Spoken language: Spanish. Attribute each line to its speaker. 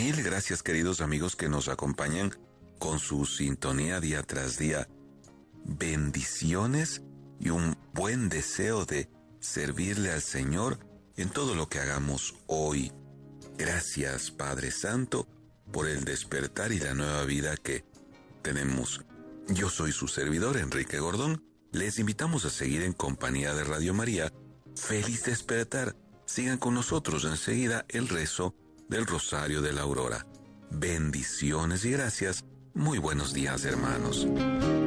Speaker 1: Mil gracias, queridos amigos que nos acompañan con su sintonía día tras día. Bendiciones y un buen deseo de servirle al Señor en todo lo que hagamos hoy. Gracias, Padre Santo, por el despertar y la nueva vida que tenemos. Yo soy su servidor, Enrique Gordón. Les invitamos a seguir en compañía de Radio María. ¡Feliz despertar! Sigan con nosotros enseguida el rezo del Rosario de la Aurora. Bendiciones y gracias. Muy buenos días, hermanos.